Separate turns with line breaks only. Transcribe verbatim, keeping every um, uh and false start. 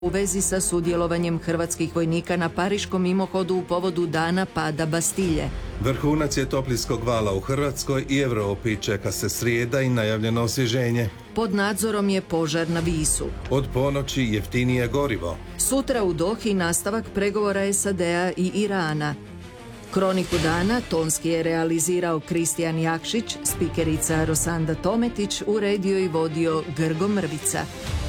u vezi sa sudjelovanjem hrvatskih vojnika na pariškom mimohodu u povodu dana pada Bastilje.
Vrhunac je toplinskog vala u Hrvatskoj i Europi, čeka se srijeda i najavljeno osvježenje.
Pod nadzorom je požar na Visu.
Od ponoći jeftinije gorivo.
Sutra u Dohi nastavak pregovora S A D-a i Irana. Kroniku dana tonski je realizirao Kristijan Jakšić, spikerica Rosanda Tometić, uredio i vodio Grgo Mrvica.